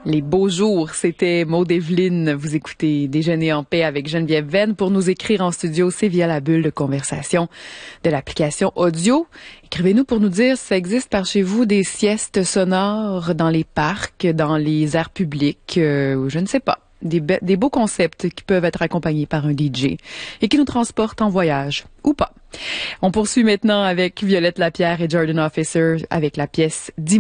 Les beaux jours, c'était Maud Evelyne. Vous écoutez Déjeuner en paix avec Geneviève Venn. Pour nous écrire en studio, c'est via la bulle de conversation de l'application audio. Écrivez-nous pour nous dire si ça existe par chez vous des siestes sonores dans les parcs, dans les aires publiques, je ne sais pas. Des beaux concepts qui peuvent être accompagnés par un DJ et qui nous transportent en voyage, ou pas. On poursuit maintenant avec Violette Lapierre et Jordan Officer avec la pièce « Dis-moi ».